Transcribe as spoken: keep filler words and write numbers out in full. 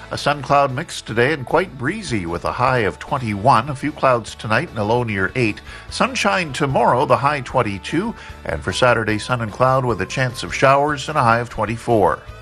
A sun-cloud mix today and quite breezy with a high of twenty-one. A few clouds tonight and a low near eight. Sunshine tomorrow, the high twenty-two. And for Saturday, sun and cloud with a chance of showers and a high of twenty-four.